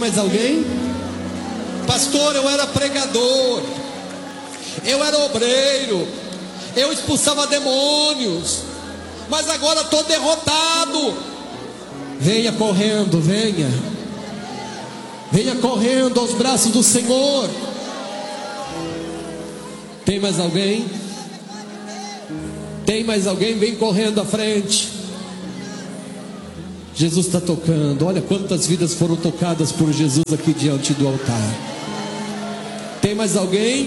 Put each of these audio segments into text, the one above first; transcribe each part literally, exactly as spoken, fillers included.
mais alguém? Pastor, eu era pregador, eu era obreiro, eu expulsava demônios, mas agora estou derrotado. Venha correndo, venha. Venha correndo aos braços do Senhor. Tem mais alguém? Tem mais alguém? Vem correndo à frente. Jesus está tocando. Olha quantas vidas foram tocadas por Jesus aqui diante do altar. Tem mais alguém?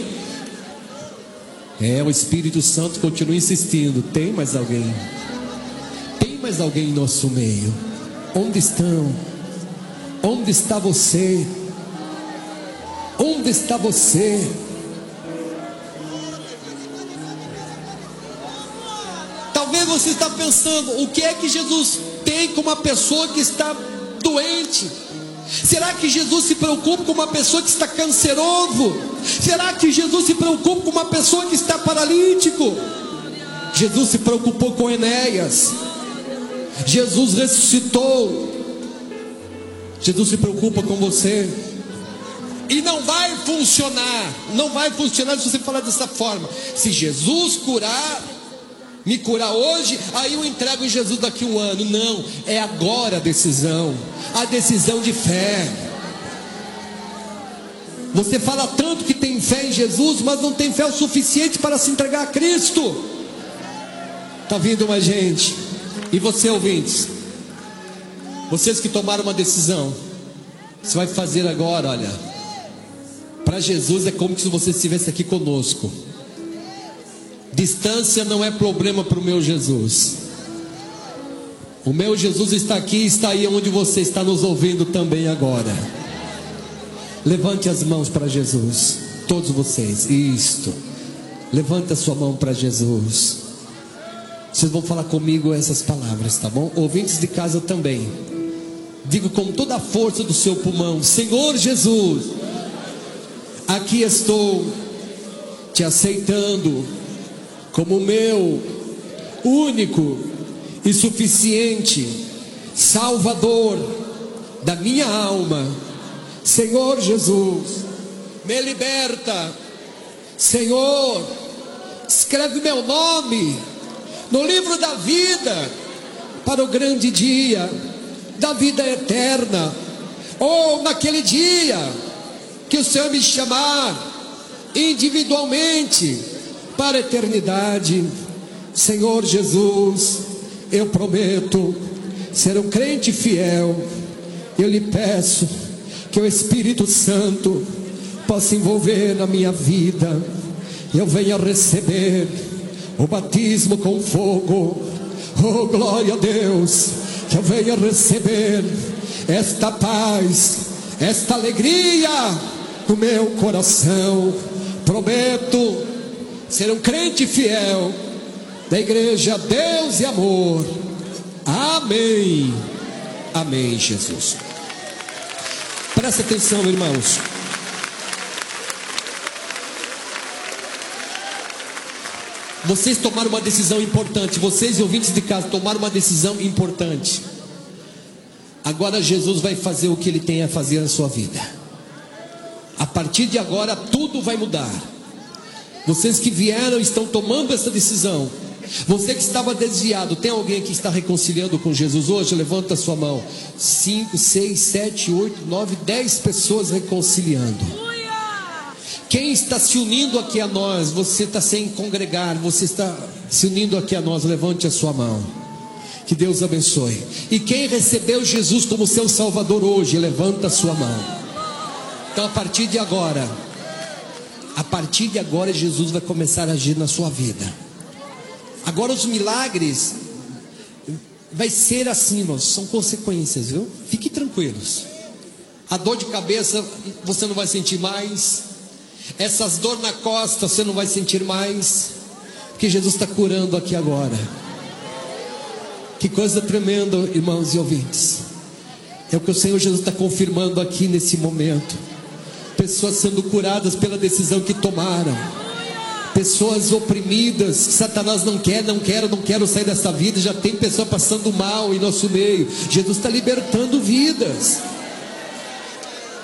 É, o Espírito Santo continua insistindo. Tem mais alguém? Tem mais alguém em nosso meio? Onde estão? Onde está você? Onde está você? Talvez você está pensando, o que é que Jesus tem com uma pessoa que está doente? Será que Jesus se preocupa com uma pessoa que está canceroso? Será que Jesus se preocupa com uma pessoa que está paralítico? Jesus se preocupou com Enéas. Jesus ressuscitou. Jesus se preocupa com você. E não vai funcionar, não vai funcionar se você falar dessa forma. Se Jesus curar, me curar hoje, aí eu entrego em Jesus daqui a um ano. Não, é agora a decisão, a decisão de fé. Você fala tanto que tem fé em Jesus, mas não tem fé o suficiente para se entregar a Cristo. Está vindo mais gente. E você, ouvintes, vocês que tomaram uma decisão, você vai fazer agora, olha, para Jesus é como se você estivesse aqui conosco. Distância não é problema para o meu Jesus. O meu Jesus está aqui, está aí onde você está nos ouvindo também agora. Levante as mãos para Jesus, todos vocês, isto. Levante a sua mão para Jesus. Vocês vão falar comigo essas palavras, tá bom? Ouvintes de casa também. Digo com toda a força do seu pulmão: Senhor Jesus, aqui estou te aceitando como meu único e suficiente Salvador da minha alma. Senhor Jesus, me liberta. Senhor, escreve meu nome no livro da vida, para o grande dia da vida eterna, ou naquele dia que o Senhor me chamar individualmente para a eternidade. Senhor Jesus, eu prometo ser um crente fiel. Eu lhe peço que o Espírito Santo possa envolver na minha vida. Eu venha receber o batismo com fogo. Oh, glória a Deus. Que eu venha receber esta paz, esta alegria no meu coração. Prometo ser um crente fiel da igreja Deus e Amor. Amém. Amém, Jesus. Presta atenção, irmãos. Vocês tomaram uma decisão importante. Vocês, ouvintes de casa, tomaram uma decisão importante. Agora Jesus vai fazer o que Ele tem a fazer na sua vida. A partir de agora tudo vai mudar. Vocês que vieram estão tomando essa decisão. Você que estava desviado, tem alguém que está reconciliando com Jesus hoje? Levanta a sua mão. Cinco, seis, sete, oito, nove, dez pessoas reconciliando. Quem está se unindo aqui a nós? Você está sem congregar, você está se unindo aqui a nós, levante a sua mão. Que Deus abençoe. E quem recebeu Jesus como seu Salvador hoje, levanta a sua mão. Então a partir de agora, a partir de agora Jesus vai começar a agir na sua vida. Agora os milagres vai ser assim, irmãos, são consequências, viu? Fiquem tranquilos. A dor de cabeça você não vai sentir mais. Essas dor na costa você não vai sentir mais, porque Jesus está curando aqui agora. Que coisa tremenda, irmãos e ouvintes. É o que o Senhor Jesus está confirmando aqui nesse momento. Pessoas sendo curadas pela decisão que tomaram. Pessoas oprimidas, Satanás não quer, não quero, não quero sair dessa vida. Já tem pessoa passando mal em nosso meio. Jesus está libertando vidas.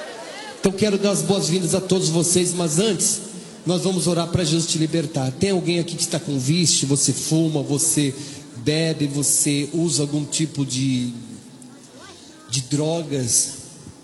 Então quero dar as boas-vindas a todos vocês, mas antes nós vamos orar para Jesus te libertar. Tem alguém aqui que está com vício? Você fuma, você bebe, você usa algum tipo de, de drogas?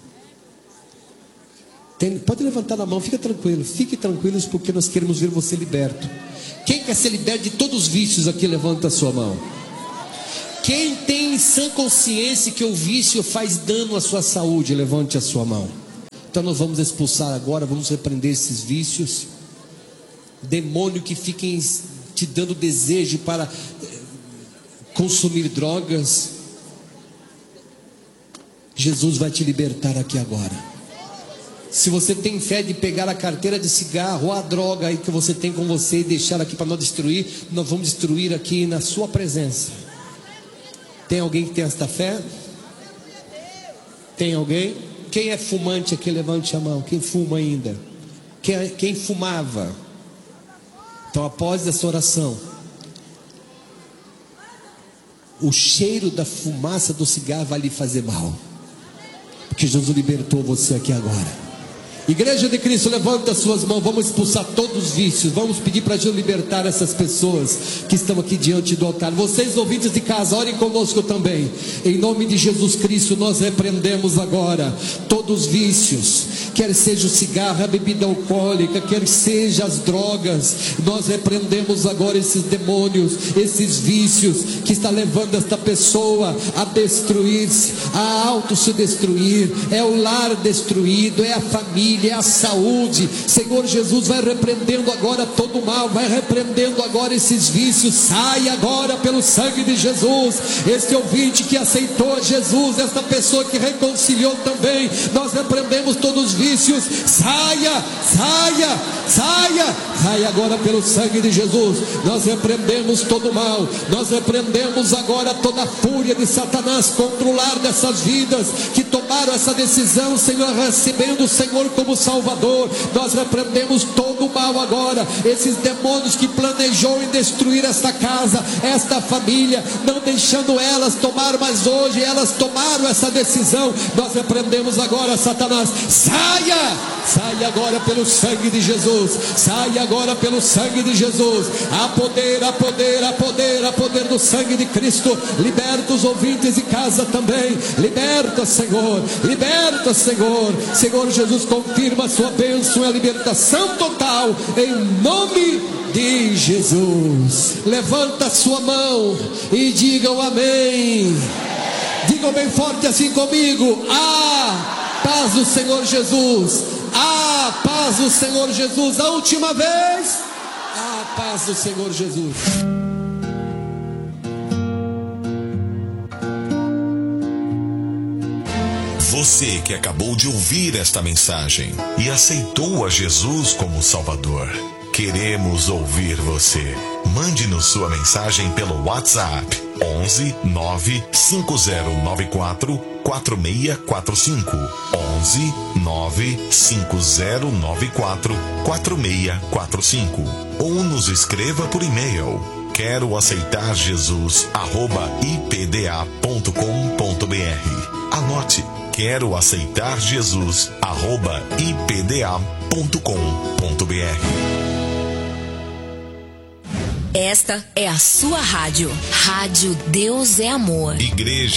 Tem, pode levantar a mão, fica tranquilo, fique tranquilos, porque nós queremos ver você liberto. Quem quer ser liberto de todos os vícios aqui, levanta a sua mão. Quem tem sã consciência que o vício faz dano à sua saúde, levante a sua mão. Então nós vamos expulsar agora, vamos repreender esses vícios. Demônio que fiquem te dando desejo para consumir drogas. Jesus vai te libertar aqui agora. Se você tem fé de pegar a carteira de cigarro ou a droga aí que você tem com você e deixar aqui para nós destruir, nós vamos destruir aqui na sua presença. Tem alguém que tem esta fé? Tem alguém? Quem é fumante aqui, levante a mão. Quem fuma ainda? Quem, quem fumava? Então após essa oração, o cheiro da fumaça do cigarro vai lhe fazer mal, porque Jesus libertou você aqui agora. Igreja de Cristo, levanta as suas mãos. Vamos expulsar todos os vícios. Vamos pedir para Jesus libertar essas pessoas que estão aqui diante do altar. Vocês ouvintes de casa, orem conosco também. Em nome de Jesus Cristo, nós repreendemos agora todos os vícios, quer seja o cigarro, a bebida alcoólica, quer seja as drogas. Nós repreendemos agora esses demônios, esses vícios que está levando esta pessoa a destruir-se, a auto se destruir. É o lar destruído, é a família, é a saúde. Senhor Jesus, vai repreendendo agora todo o mal, vai repreendendo agora esses vícios. Sai agora pelo sangue de Jesus. Este ouvinte que aceitou Jesus, esta pessoa que reconciliou também, nós repreendemos todos os vícios. Saia, saia, saia, saia agora pelo sangue de Jesus. Nós repreendemos todo o mal, nós repreendemos agora toda a fúria de Satanás contra o lar dessas vidas que tomaram essa decisão, Senhor, recebendo o Senhor como Salvador. Nós repreendemos todo o mal agora, esses demônios que planejou em destruir esta casa, esta família, não deixando elas tomar, mas hoje elas tomaram essa decisão. Nós repreendemos agora, Satanás, saia, saia agora pelo sangue de Jesus, saia agora pelo sangue de Jesus. Há poder, há poder, há poder, há poder do sangue de Cristo. Liberta os ouvintes de casa também, liberta, Senhor, liberta, Senhor. Senhor Jesus, confirma a sua bênção e a libertação total, em nome de Jesus. Levanta a sua mão e digam amém. Digam bem forte assim comigo: ah, paz do Senhor Jesus. Ah, paz do Senhor Jesus. A última vez: ah, paz do Senhor Jesus. Você que acabou de ouvir esta mensagem e aceitou a Jesus como Salvador, queremos ouvir você. Mande-nos sua mensagem pelo WhatsApp onze nove cinco zero nove quatro quatro seis quatro cinco, onze nove cinco zero nove quatro quatro seis quatro cinco, ou nos escreva por e-mail quero aceitar Jesus arroba i p d a ponto com ponto b r. Anote: quero aceitar Jesus arroba i p d a ponto com ponto b r. Esta é a sua rádio. Rádio Deus é Amor. Igreja